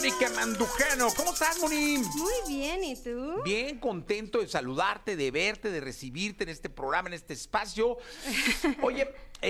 Mónica Mandujano. ¿Cómo estás, Moni? Muy bien, ¿y tú? Bien, contento de saludarte, de verte, de recibirte en este programa, en este espacio. Oye,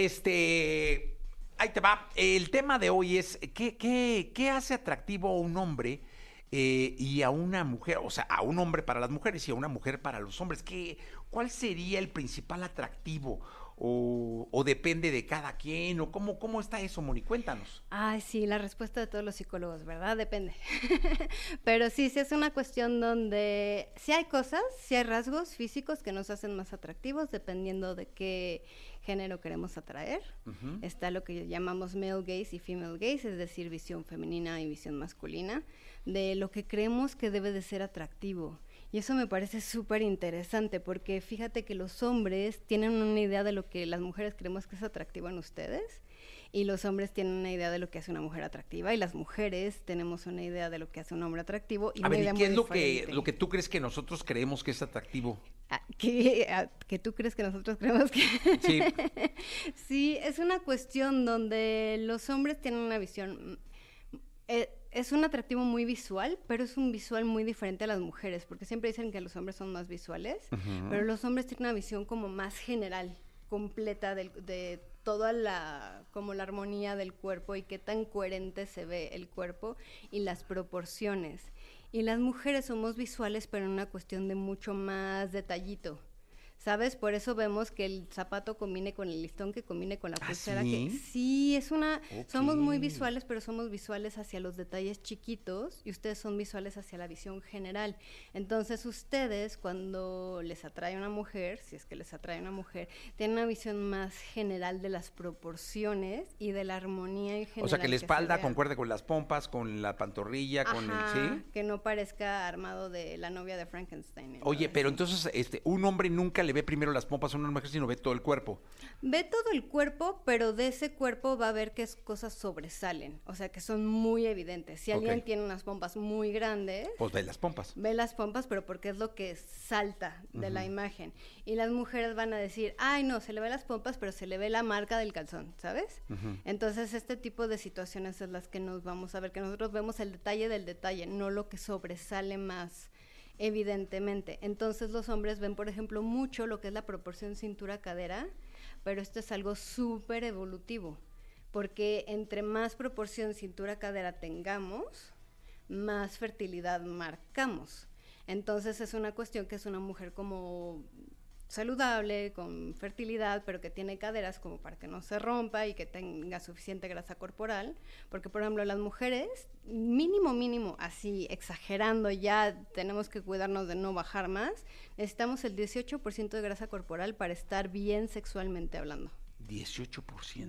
ahí te va. El tema de hoy es, ¿qué hace atractivo a un hombre y a una mujer? O sea, a un hombre para las mujeres y a una mujer para los hombres. ¿Cuál sería el principal atractivo? ¿O depende de cada quien? ¿O cómo está eso, Moni? Cuéntanos. Ay, sí, la respuesta de todos los psicólogos, ¿verdad? Depende. Pero sí es una cuestión donde sí hay cosas, sí hay rasgos físicos que nos hacen más atractivos dependiendo de qué género queremos atraer. Uh-huh. Está lo que llamamos male gaze y female gaze, es decir, visión femenina y visión masculina, de lo que creemos que debe de ser atractivo. Y eso me parece súper interesante porque fíjate que los hombres tienen una idea de lo que las mujeres creemos que es atractivo en ustedes y los hombres tienen una idea de lo que hace una mujer atractiva y las mujeres tenemos una idea de lo que hace un hombre atractivo. Y a ver, ¿y qué es diferente. lo que tú crees que nosotros creemos que es atractivo? ¿Que tú crees que nosotros creemos que...? Sí. Sí, es una cuestión donde los hombres tienen una visión... es un atractivo muy visual, pero es un visual muy diferente a las mujeres, porque siempre dicen que los hombres son más visuales, uh-huh. Pero los hombres tienen una visión como más general, completa de toda como la armonía del cuerpo y qué tan coherente se ve el cuerpo y las proporciones. Y las mujeres somos visuales, pero en una cuestión de mucho más detallito. ¿Sabes? Por eso vemos que el zapato combine con el listón, que combine con la pulsera. ¿Sí? Sí, Okay. Somos muy visuales, pero somos visuales hacia los detalles chiquitos y ustedes son visuales hacia la visión general. Entonces ustedes, cuando les atrae una mujer, si es que les atrae una mujer, tienen una visión más general de las proporciones y de la armonía en general. O sea, que la espalda concuerde con las pompas, con la pantorrilla, con el... ¿Sí? Que no parezca armado de la novia de Frankenstein. Oye, pero entonces, un hombre nunca le ve primero las pompas a una mujer, sino ve todo el cuerpo. Ve todo el cuerpo, pero de ese cuerpo va a ver qué cosas sobresalen, o sea, que son muy evidentes. Si alguien tiene unas pompas muy grandes... Pues ve las pompas. Ve las pompas, pero porque es lo que salta de la imagen. Y las mujeres van a decir, ay, no, se le ve las pompas, pero se le ve la marca del calzón, ¿sabes? Uh-huh. Entonces, este tipo de situaciones es las que nos vamos a ver, que nosotros vemos el detalle del detalle, no lo que sobresale más evidentemente. Entonces los hombres ven, por ejemplo, mucho lo que es la proporción cintura-cadera, pero esto es algo súper evolutivo, porque entre más proporción cintura-cadera tengamos, más fertilidad marcamos. Entonces es una cuestión que es una mujer como saludable, con fertilidad, pero que tiene caderas como para que no se rompa y que tenga suficiente grasa corporal, porque por ejemplo las mujeres, mínimo, así exagerando ya, tenemos que cuidarnos de no bajar más, necesitamos el 18% de grasa corporal para estar bien sexualmente hablando. 18%.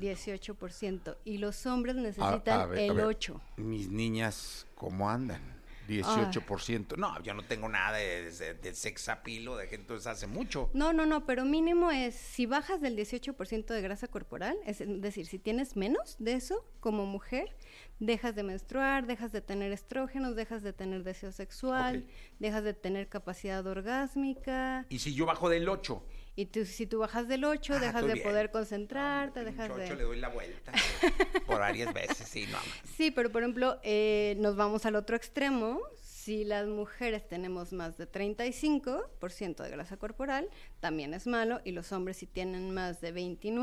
18%, y los hombres necesitan el 8%. Mis niñas, ¿cómo andan? 18%. No, yo no tengo nada de sex appeal o de gente, entonces hace mucho. No, pero mínimo es, si bajas del 18% de grasa corporal, es decir, si tienes menos de eso como mujer, dejas de menstruar, dejas de tener estrógenos, dejas de tener deseo sexual, dejas de tener capacidad orgásmica. ¿Y si yo bajo del 8? Y si tú bajas del 8, dejas de poder concentrarte, dejas de... 8 le doy la vuelta por varias veces, sí, no. Sí, pero por ejemplo, nos vamos al otro extremo. Si las mujeres tenemos más de 35% de grasa corporal, también es malo, y los hombres si tienen más de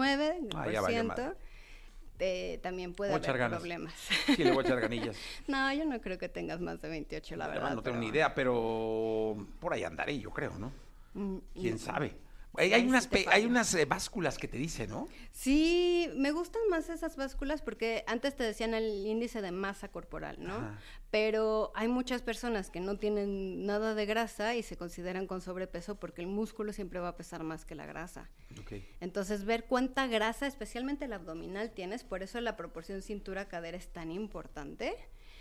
29%, también puede haber problemas. Sí, le voy a echar ganillas. No, yo no creo que tengas más de 28, la verdad. No tengo ni idea, pero por ahí andaré, yo creo, ¿no? ¿Quién sabe? Hay unas básculas que te dicen, ¿no? Sí, me gustan más esas básculas porque antes te decían el índice de masa corporal, ¿no? Ajá. Pero hay muchas personas que no tienen nada de grasa y se consideran con sobrepeso porque el músculo siempre va a pesar más que la grasa. Okay. Entonces, ver cuánta grasa, especialmente el abdominal, tienes, por eso la proporción cintura-cadera es tan importante.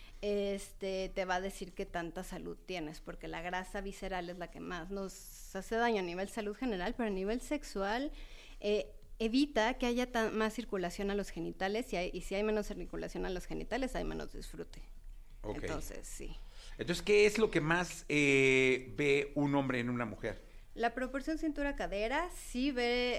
Te va a decir qué tanta salud tienes, porque la grasa visceral es la que más nos hace daño a nivel salud general, pero a nivel sexual evita que haya más circulación a los genitales y si hay menos circulación a los genitales hay menos disfrute. Okay. Entonces, sí. Entonces, ¿qué es lo que más ve un hombre en una mujer? La proporción cintura-cadera sí ve...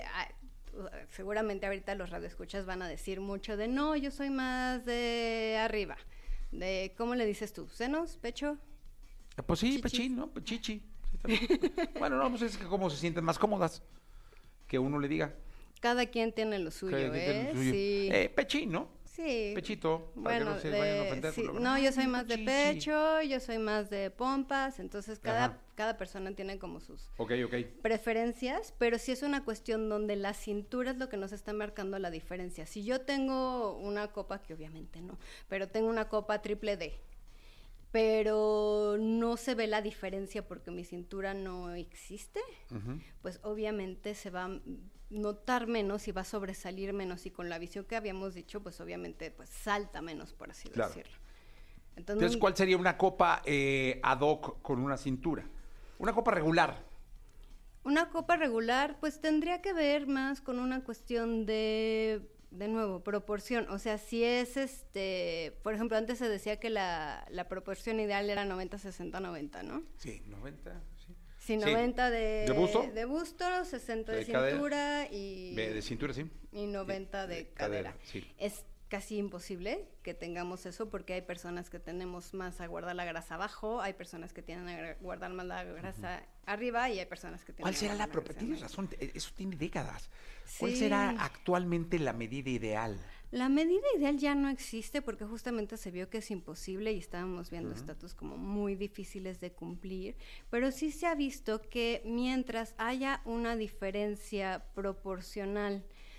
seguramente ahorita los radioescuchas van a decir mucho de no, yo soy más de arriba. ¿cómo le dices tú? ¿Senos? ¿Pecho? Pues sí, Chichis. pechín, ¿no? Chichi. Sí, también. Bueno, no, pues es que cómo se sienten más cómodas que uno le diga. Cada quien tiene lo suyo, Que tiene lo suyo. Sí. Pechín, ¿no? Sí. Pechito, para que Bueno, no se vayan a ofender. sí, por lo- no, yo soy más de chichi. pecho, yo soy más de pompas, entonces Ajá. cada persona tiene como sus Ok. preferencias, pero sí es una cuestión donde la cintura es lo que nos está marcando la diferencia. Si yo tengo una copa, que obviamente no, pero tengo una copa triple D, pero no se ve la diferencia porque mi cintura no existe, Ujú. pues obviamente se va a notar menos y va a sobresalir menos, y con la visión que habíamos dicho, pues obviamente pues salta menos, por así Claro. decirlo. Entonces, ¿cuál sería una copa ad hoc con una cintura? Una copa regular. Una copa regular, pues tendría que ver más con una cuestión de nuevo, proporción. O sea, si es por ejemplo, antes se decía que la proporción ideal era 90-60-90, ¿no? Sí, 90, sí. Sí, 90 ¿De busto? De busto, 60 de cadera. cintura y De cintura, sí. y 90 de cadera. Sí. Es casi imposible que tengamos eso porque hay personas que tenemos más a guardar la grasa abajo, hay personas que tienen a guardar más la grasa arriba y hay personas que tienen ¿Cuál a será guardar la proporción? grasa Tienes arriba. razón, eso tiene décadas. ¿Cuál Sí. será actualmente la medida ideal? La medida ideal ya no existe porque justamente se vio que es imposible y estábamos viendo estatus como muy difíciles de cumplir, pero sí se ha visto que mientras haya una diferencia proporcional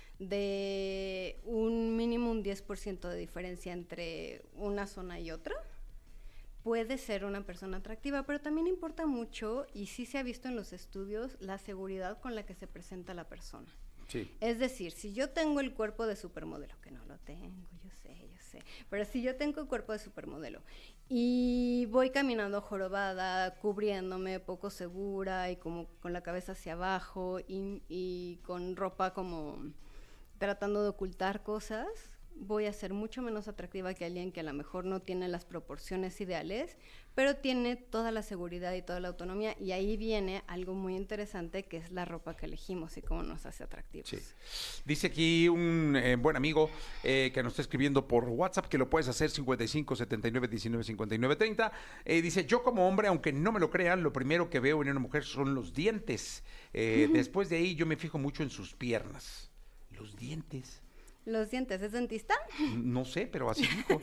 de un mínimo un 10% de diferencia entre una zona y otra, puede ser una persona atractiva, pero también importa mucho, y sí se ha visto en los estudios, la seguridad con la que se presenta la persona. Sí. Es decir, si yo tengo el cuerpo de supermodelo, que no lo tengo, yo sé, pero si yo tengo el cuerpo de supermodelo y voy caminando jorobada, cubriéndome, poco segura y como con la cabeza hacia abajo y con ropa como tratando de ocultar cosas, voy a ser mucho menos atractiva que alguien que a lo mejor no tiene las proporciones ideales, pero tiene toda la seguridad y toda la autonomía, y ahí viene algo muy interesante que es la ropa que elegimos y cómo nos hace atractivos. Sí. Dice aquí un buen amigo que nos está escribiendo por WhatsApp, que lo puedes hacer 55 79 19 59 30. Dice, yo como hombre, aunque no me lo crean, lo primero que veo en una mujer son los dientes. Después de ahí yo me fijo mucho en sus piernas. Los dientes. ¿Los dientes es dentista? No sé, pero así dijo.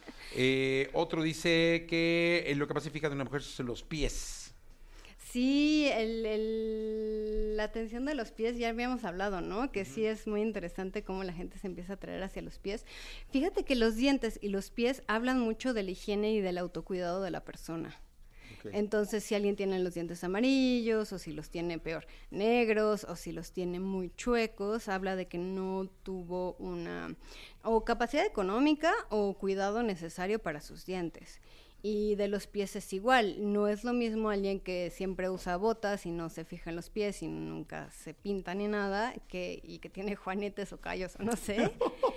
Otro dice que lo que más se fija de una mujer son los pies. Sí, la atención de los pies ya habíamos hablado, ¿no? Que sí es muy interesante cómo la gente se empieza a atraer hacia los pies. Fíjate que los dientes y los pies hablan mucho de la higiene y del autocuidado de la persona. Okay. Entonces, si alguien tiene los dientes amarillos, o si los tiene peor negros, o si los tiene muy chuecos, habla de que no tuvo una o capacidad económica o cuidado necesario para sus dientes. Y de los pies es igual, no es lo mismo alguien que siempre usa botas y no se fija en los pies y nunca se pinta ni nada, y que tiene juanetes o callos o no sé,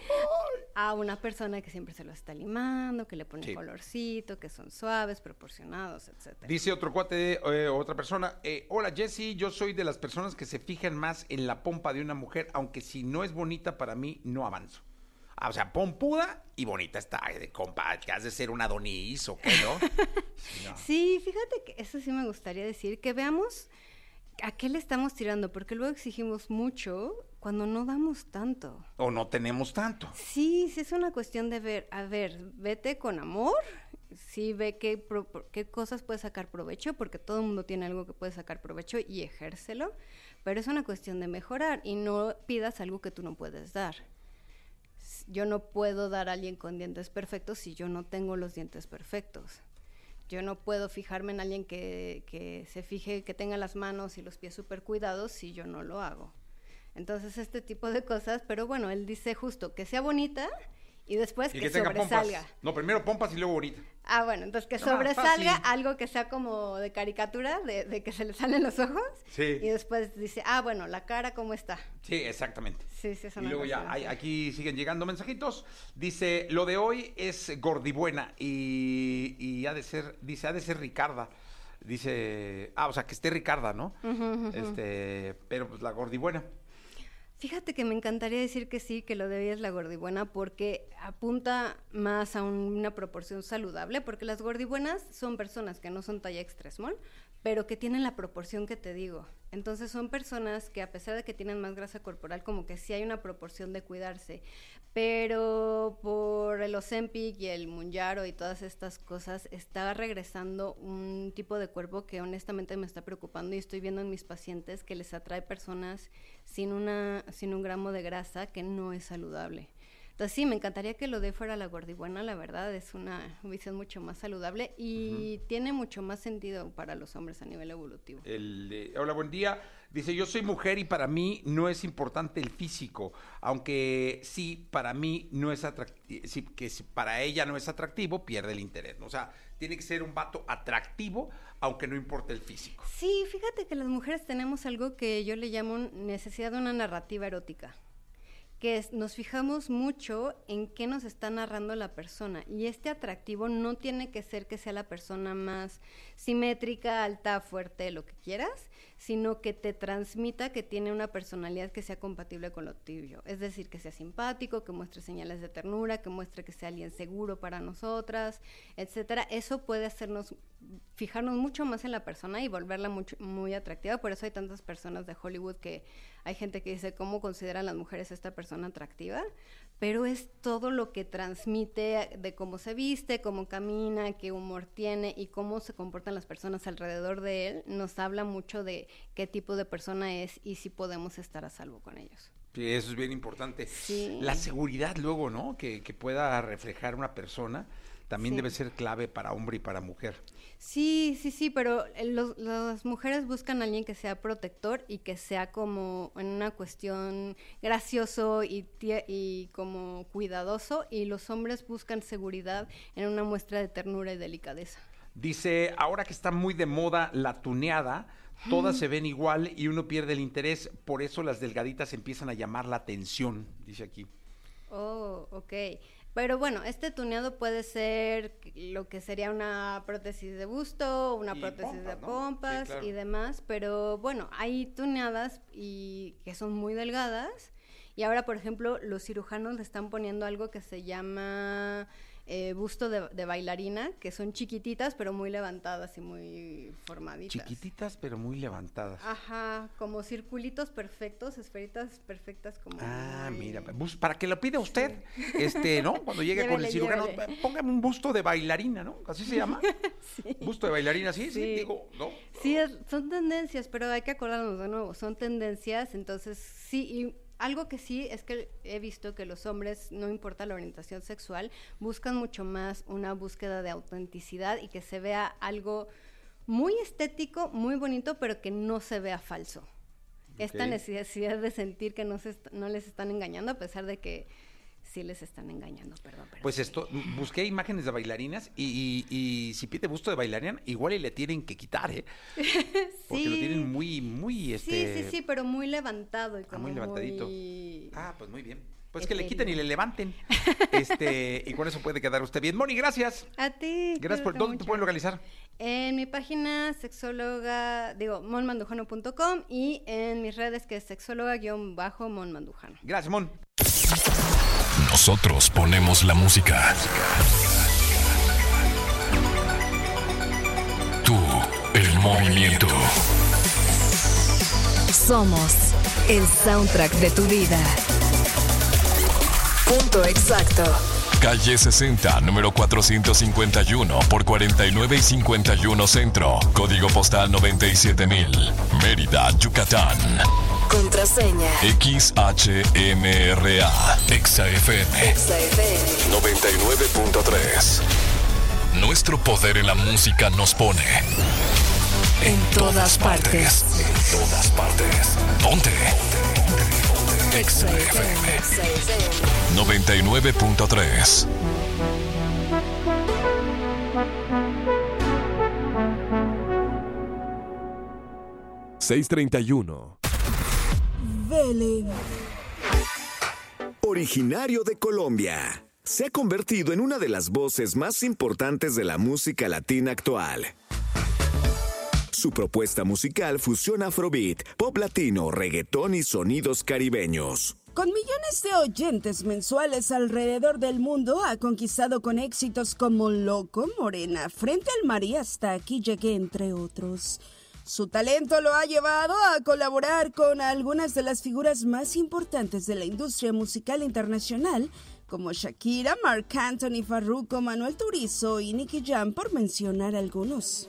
a una persona que siempre se lo está limando, que le pone colorcito, que son suaves, proporcionados, etcétera. Dice otro cuate, otra persona, hola Jessy, yo soy de las personas que se fijan más en la pompa de una mujer, aunque si no es bonita para mí, no avanzo. O sea, pompuda y bonita está, de compa, que has de ser una Adonis o qué, ¿no? No. Sí, fíjate que eso sí me gustaría decir, que veamos a qué le estamos tirando, porque luego exigimos mucho cuando no damos tanto. O no tenemos tanto. Sí, sí es una cuestión de ver, a ver, vete con amor, sí ve qué cosas puedes sacar provecho, porque todo el mundo tiene algo que puede sacar provecho y ejércelo, pero es una cuestión de mejorar y no pidas algo que tú no puedes dar. Yo no puedo dar a alguien con dientes perfectos si yo no tengo los dientes perfectos. Yo no puedo fijarme en alguien que se fije, que tenga las manos y los pies súper cuidados si yo no lo hago. Entonces, este tipo de cosas, pero bueno, él dice justo que sea bonita y después que sobresalga. Pompas. No, primero pompas y luego bonita. Ah, bueno, entonces que sobresalga algo que sea como de caricatura, de que se le salen los ojos. Sí. Y después dice, bueno, la cara, ¿cómo está? Sí, exactamente. Sí, es una y luego cuestión, ya, aquí siguen llegando mensajitos. Dice, lo de hoy es gordibuena y ha de ser, dice, ha de ser Ricarda. Dice, o sea, que esté Ricarda, ¿no? Pero pues la gordibuena. Fíjate que me encantaría decir que sí, que lo de hoy es la gordibuena, porque apunta más a una proporción saludable, porque las gordibuenas son personas que no son talla extra small, pero que tienen la proporción que te digo. Entonces son personas que a pesar de que tienen más grasa corporal, como que sí hay una proporción de cuidarse, pero por el Ozempic y el Mounjaro y todas estas cosas está regresando un tipo de cuerpo que honestamente me está preocupando, y estoy viendo en mis pacientes que les atrae personas sin un gramo de grasa, que no es saludable. Entonces sí, me encantaría que lo de fuera la gordibuena, la verdad, es una visión mucho más saludable y tiene mucho más sentido para los hombres a nivel evolutivo. Hola, buen día. Dice, yo soy mujer y para mí no es importante el físico, aunque sí, para mí no es atractivo, sí, que si para ella no es atractivo, pierde el interés, ¿no? O sea, tiene que ser un vato atractivo, aunque no importe el físico. Sí, fíjate que las mujeres tenemos algo que yo le llamo necesidad de una narrativa erótica, que nos fijamos mucho en qué nos está narrando la persona, y este atractivo no tiene que ser que sea la persona más simétrica, alta, fuerte, lo que quieras, sino que te transmita que tiene una personalidad que sea compatible con lo tuyo, es decir, que sea simpático, que muestre señales de ternura, que muestre que sea alguien seguro para nosotras, etcétera. Eso puede hacernos fijarnos mucho más en la persona y volverla muy atractiva. Por eso hay tantas personas de Hollywood que hay gente que dice, ¿cómo consideran las mujeres a esta persona atractiva? Pero es todo lo que transmite, de cómo se viste, cómo camina, qué humor tiene y cómo se comportan las personas alrededor de él. Nos habla mucho de qué tipo de persona es y si podemos estar a salvo con ellos. Sí, eso es bien importante. Sí. La seguridad luego, ¿no? Que pueda reflejar una persona también debe ser clave para hombre y para mujer. Sí, pero las mujeres buscan a alguien que sea protector y que sea como en una cuestión gracioso y como cuidadoso, y los hombres buscan seguridad en una muestra de ternura y delicadeza. Dice, ahora que está muy de moda la tuneada, todas se ven igual y uno pierde el interés, por eso las delgaditas empiezan a llamar la atención, dice aquí. Oh, ok. Pero bueno, este tuneado puede ser lo que sería una prótesis de busto, una prótesis de pompas, ¿no? Sí, claro. Y demás, pero bueno, hay tuneadas y que son muy delgadas, y ahora, por ejemplo, los cirujanos le están poniendo algo que se llama busto de bailarina, que son chiquititas pero muy levantadas y muy formaditas. Chiquititas pero muy levantadas. Ajá, como circulitos perfectos, esferitas perfectas como... Mira, para que lo pida usted, ¿no? Cuando llegue con el cirujano, póngame un busto de bailarina, ¿no? ¿Así se llama? Sí. Busto de bailarina, sí, digo, ¿no? Sí, son tendencias, pero hay que acordarnos de nuevo, son tendencias, entonces sí, y algo que sí es que he visto que los hombres, no importa la orientación sexual, buscan mucho más una búsqueda de autenticidad y que se vea algo muy estético, muy bonito, pero que no se vea falso. Okay. Esta necesidad de sentir que no les están engañando, a pesar de que sí les están engañando, perdón. Pues busqué imágenes de bailarinas y si pide busto de bailarina, igual y le tienen que quitar, ¿eh? Porque lo tienen muy, Sí, pero muy levantado y como muy levantadito. Muy... pues muy bien. Pues que le quiten y le levanten. Y con eso puede quedar usted bien. Moni, gracias. A ti. Gracias por... ¿Dónde te pueden localizar? En mi página monmandujano.com y en mis redes, que es sexóloga_monmandujano. Gracias, Mon. Nosotros ponemos la música. Tú, el movimiento. Somos el soundtrack de tu vida. Punto exacto. Calle 60, número 451 por 49 y 51 Centro. Código postal 97000. Mérida, Yucatán. Contraseña XHMRA. XFM 99.3. Nuestro poder en la música nos pone en todas partes. En todas partes. Ponte. XFM 99.3. $631. Vele. Originario de Colombia, se ha convertido en una de las voces más importantes de la música latina actual. Su propuesta musical fusiona afrobeat, pop latino, reggaetón y sonidos caribeños. Con millones de oyentes mensuales alrededor del mundo, ha conquistado con éxitos como Loco, Morena, Frente al Mar y Hasta Aquí Llegué, entre otros. Su talento lo ha llevado a colaborar con algunas de las figuras más importantes de la industria musical internacional, como Shakira, Marc Anthony, Farruko, Manuel Turizo y Nicky Jam, por mencionar algunos.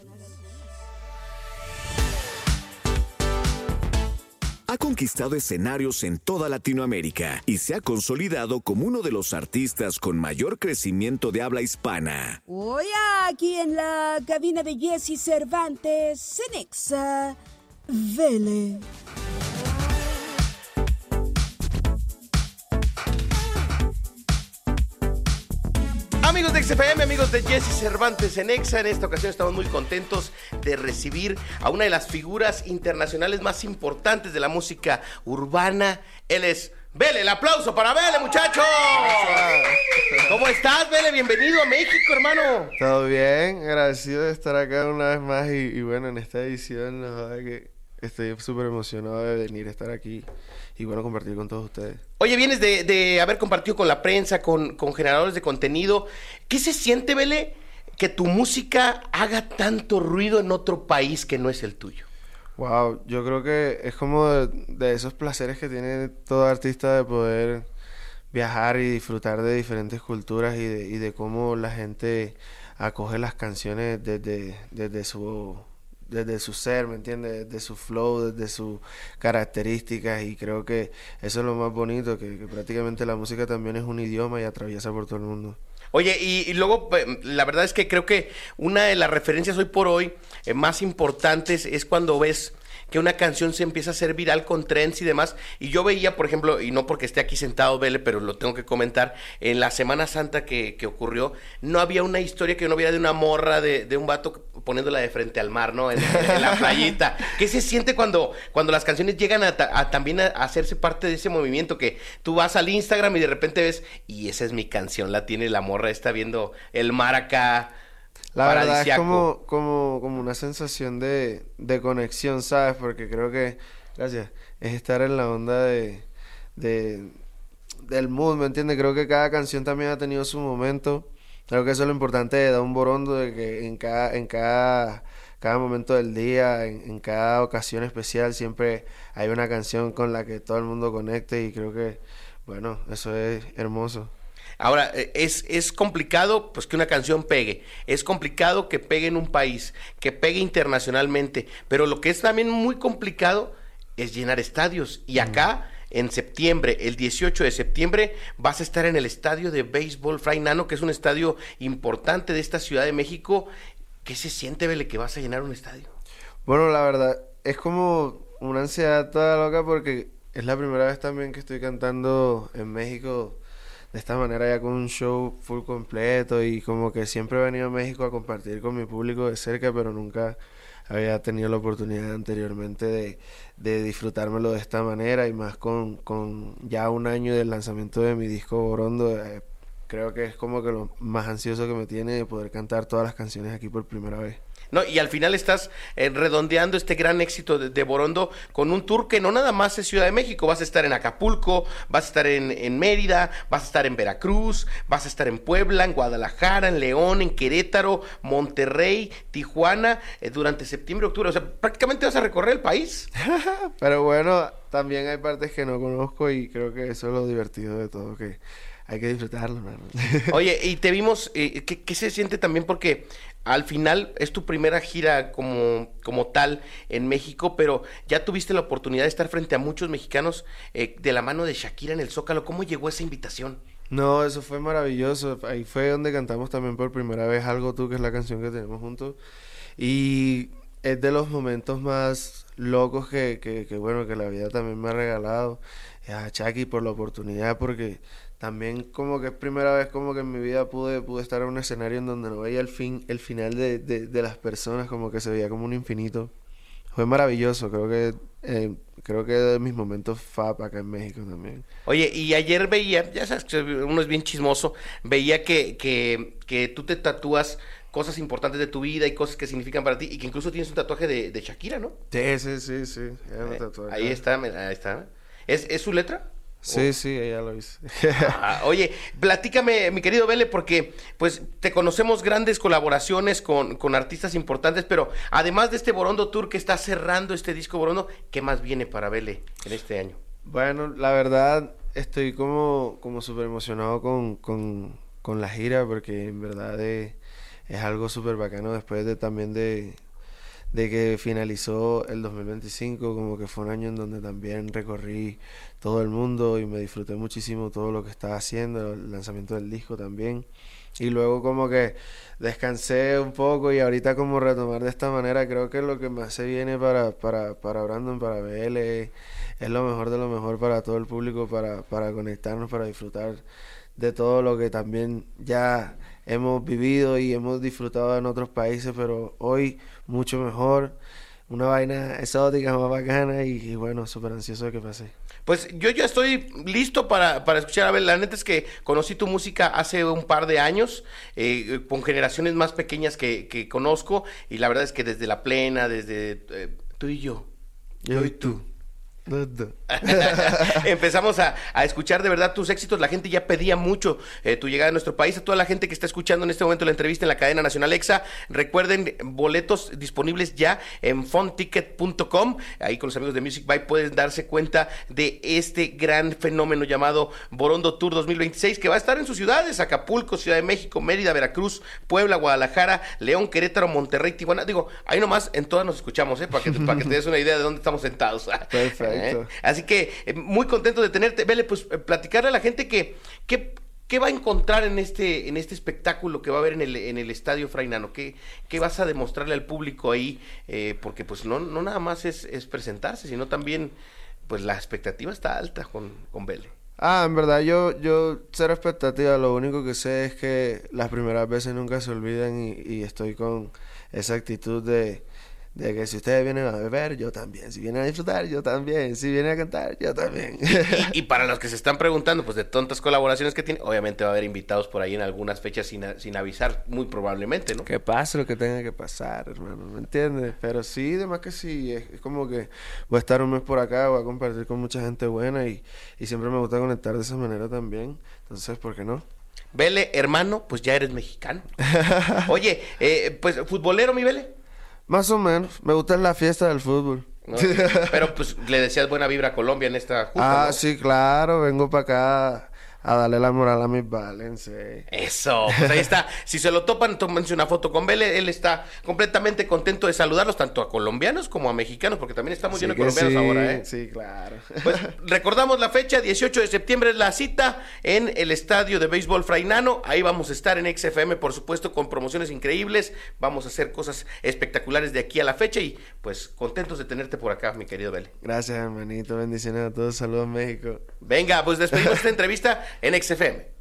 Ha conquistado escenarios en toda Latinoamérica y se ha consolidado como uno de los artistas con mayor crecimiento de habla hispana. Hoy aquí en la cabina de Jesse Cervantes, en Exa, Vele. Amigos de XFM, amigos de Jesse Cervantes en Exa, en esta ocasión estamos muy contentos de recibir a una de las figuras internacionales más importantes de la música urbana. Él es Vele. El aplauso para Vele, muchachos. ¿Cómo estás, Vele? Bienvenido a México, hermano. Todo bien, agradecido de estar acá una vez más y bueno, en esta edición, la verdad que estoy súper emocionado de venir a estar aquí y bueno, compartir con todos ustedes. Oye, vienes de haber compartido con la prensa, con generadores de contenido. ¿Qué se siente, Vele, que tu música haga tanto ruido en otro país que no es el tuyo? Wow, yo creo que es como de esos placeres que tiene todo artista de poder viajar y disfrutar de diferentes culturas y de cómo la gente acoge las canciones desde su ser, ¿me entiendes? Desde su flow, desde sus características, y creo que eso es lo más bonito, que prácticamente la música también es un idioma y atraviesa por todo el mundo. Oye, y luego, la verdad es que creo que una de las referencias hoy por hoy más importantes es cuando ves que una canción se empieza a hacer viral con trends y demás. Y yo veía, por ejemplo, y no porque esté aquí sentado, Vele, pero lo tengo que comentar, en la Semana Santa que ocurrió, no había una historia que no viera de una morra, de un vato poniéndola de frente al mar, ¿no? En la playita. ¿Qué se siente cuando las canciones llegan también a hacerse parte de ese movimiento? Que tú vas al Instagram y de repente ves, y esa es mi canción, la tiene la morra, está viendo el mar acá. La verdad es como una sensación de conexión, ¿sabes? Porque creo que, gracias, es estar en la onda del mood, ¿me entiendes? Creo que cada canción también ha tenido su momento. Creo que eso es lo importante de Don Borondo, de que en cada momento del día, en cada ocasión especial, siempre hay una canción con la que todo el mundo conecte, y creo que, bueno, eso es hermoso. Ahora, es complicado pues que una canción pegue, es complicado que pegue en un país, que pegue internacionalmente, pero lo que es también muy complicado es llenar estadios. Y acá, en septiembre, el 18 de septiembre, vas a estar en el estadio de béisbol Fray Nano, que es un estadio importante de esta Ciudad de México. ¿Qué se siente, Vele, que vas a llenar un estadio? Bueno, la verdad, es como una ansiedad toda loca porque es la primera vez también que estoy cantando en México de esta manera, ya con un show full completo, y como que siempre he venido a México a compartir con mi público de cerca, pero nunca había tenido la oportunidad anteriormente de disfrutármelo de esta manera, y más con ya un año del lanzamiento de mi disco Borondo. Creo que es como que lo más ansioso que me tiene de poder cantar todas las canciones aquí por primera vez. No, y al final estás redondeando este gran éxito de Borondo con un tour que no nada más es Ciudad de México. Vas a estar en Acapulco, vas a estar en Mérida, vas a estar en Veracruz, vas a estar en Puebla, en Guadalajara, en León, en Querétaro, Monterrey, Tijuana, durante septiembre, octubre. O sea, prácticamente vas a recorrer el país. Pero bueno, también hay partes que no conozco, y creo que eso es lo divertido de todo, que hay que disfrutarlo, ¿no? Oye, y te vimos, ¿qué se siente también? Porque al final es tu primera gira como tal en México, pero ya tuviste la oportunidad de estar frente a muchos mexicanos de la mano de Shakira en el Zócalo. ¿Cómo llegó esa invitación? No, eso fue maravilloso. Ahí fue donde cantamos también por primera vez Algo Tú, que es la canción que tenemos juntos. Y es de los momentos más locos que bueno, que la vida también me ha regalado. A Shaki por la oportunidad, porque también como que es primera vez como que en mi vida pude estar en un escenario en donde no veía el final de las personas, como que se veía como un infinito fue maravilloso. Creo que de mis momentos fab acá en México también. Oye, y ayer veía, ya sabes que uno es bien chismoso, veía que tú te tatúas cosas importantes de tu vida y cosas que significan para ti, y que incluso tienes un tatuaje de Shakira, ¿no? Sí. Un tatuaje. Ahí está. ¿Es su letra? Sí, ella lo hizo. Oye, platícame, mi querido Vele, porque pues te conocemos grandes colaboraciones con artistas importantes, pero además de este Borondo Tour que está cerrando este disco Borondo, ¿qué más viene para Vele en este año? Bueno, la verdad estoy como súper emocionado con la gira, porque en verdad es algo súper bacano después de que finalizó el 2025, como que fue un año en donde también recorrí todo el mundo y me disfruté muchísimo todo lo que estaba haciendo, el lanzamiento del disco también. Y luego como que descansé un poco y ahorita como retomar de esta manera, creo que lo que más se viene para Brandon, para BL, es lo mejor de lo mejor para todo el público, para conectarnos, para disfrutar de todo lo que también ya hemos vivido y hemos disfrutado en otros países, pero hoy mucho mejor, una vaina exótica, más bacana y bueno, súper ansioso de que pase. Pues yo ya estoy listo para escuchar. A ver, la neta es que conocí tu música hace un par de años, con generaciones más pequeñas que conozco, y la verdad es que desde La Plena, desde tú y yo y tú. Empezamos a escuchar de verdad tus éxitos. La gente ya pedía mucho tu llegada a nuestro país. A toda la gente que está escuchando en este momento la entrevista en la cadena nacional EXA, recuerden, boletos disponibles ya en fonticket.com. Ahí con los amigos de Music By pueden darse cuenta de este gran fenómeno llamado Borondo Tour 2026, que va a estar en sus ciudades: Acapulco, Ciudad de México, Mérida, Veracruz, Puebla, Guadalajara, León, Querétaro, Monterrey, Tijuana. Digo, ahí nomás en todas nos escuchamos, para que te des una idea de dónde estamos sentados. Perfecto. Así que muy contento de tenerte. Vele, pues platicarle a la gente qué va a encontrar en este espectáculo que va a haber en el Estadio Fray Nano. ¿Qué vas a demostrarle al público ahí? Porque pues no nada más es presentarse, sino también pues la expectativa está alta con Vele. En verdad yo cero expectativa. Lo único que sé es que las primeras veces nunca se olvidan, y estoy con esa actitud de que si ustedes vienen a beber, yo también. Si vienen a disfrutar, yo también. Si vienen a cantar, yo también. Y para los que se están preguntando, pues de tantas colaboraciones que tiene, obviamente va a haber invitados por ahí en algunas fechas sin avisar, muy probablemente, ¿no? Que pase lo que tenga que pasar, hermano, ¿me entiendes? Pero sí, además que sí, es como que voy a estar un mes por acá, voy a compartir con mucha gente buena y siempre me gusta conectar de esa manera también. Entonces, ¿por qué no? Vele, hermano, pues ya eres mexicano. Oye, pues futbolero, mi Vele. Más o menos, me gusta la fiesta del fútbol. ¿No? Pero pues le deseas buena vibra a Colombia en esta justa, ¿no? Sí, claro, vengo para acá a darle la moral a mis Valens. Eso, pues ahí está. Si se lo topan, tómense una foto con Vele. Él está completamente contento de saludarlos, tanto a colombianos como a mexicanos, porque también estamos llenos de colombianos ahora, ¿eh? Sí, claro. Pues recordamos la fecha, 18 de septiembre es la cita en el estadio de béisbol Fray Nano. Ahí vamos a estar en XFM, por supuesto, con promociones increíbles. Vamos a hacer cosas espectaculares de aquí a la fecha y pues contentos de tenerte por acá, mi querido Vele. Gracias, hermanito. Bendiciones a todos. Saludos, México. Venga, pues despedimos esta entrevista en XFM.